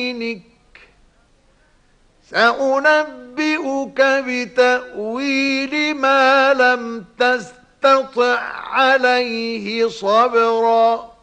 يمينك سأنبئك بتأويل ما لم تستطع عليه صبرا